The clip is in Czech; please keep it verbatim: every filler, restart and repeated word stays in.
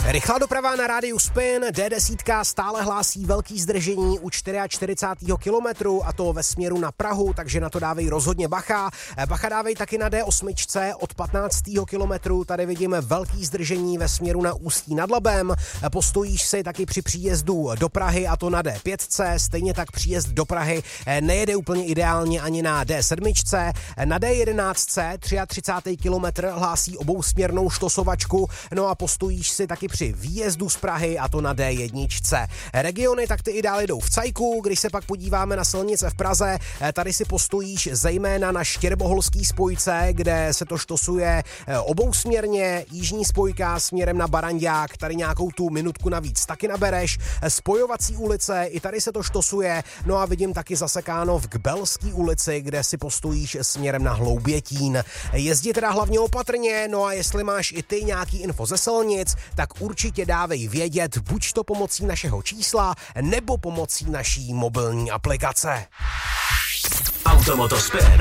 Rychlá doprava na rádiu Spin, D deset stále hlásí velký zdržení u čtyřicátého čtyřicátého kilometru a to ve směru na Prahu, takže na to dávej rozhodně bacha. Bacha dávej taky na D osm od patnáctého kilometru, tady vidíme velký zdržení ve směru na Ústí nad Labem. Postojíš si taky při příjezdu do Prahy a to na D pět, stejně tak příjezd do Prahy nejede úplně ideálně ani na D sedm. Na D jedenáct třicátý třetí kilometr hlásí obousměrnou štosovačku, no a postojíš si taky při výjezdu z Prahy a to na D jedna. Regiony tak ty i dál jdou v cajku, když se pak podíváme na silnice v Praze, tady si postojíš zejména na Štěrboholský spojce, kde se to štosuje obousměrně, jižní spojka směrem na Barandák, tady nějakou tu minutku navíc taky nabereš, spojovací ulice, i tady se to štosuje, no a vidím taky zasekáno v Kbelský ulici, kde si postojíš směrem na Hloubětín. Jezdí teda hlavně opatrně, no a jestli máš i ty nějaký info ze silnic, tak určitě dávej vědět, buď to pomocí našeho čísla, nebo pomocí naší mobilní aplikace. Automoto Spin.